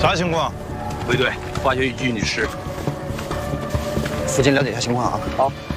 啥情况？ 回队，化学与居女尸。 附近了解一下情况啊。好。